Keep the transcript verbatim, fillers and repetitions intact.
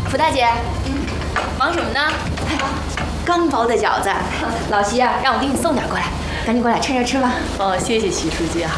福大姐，嗯，忙什么呢？哎，刚包的饺子，老徐啊，让我给你送点过来，赶紧过来趁热吃吧。 哦，谢谢徐书记哈。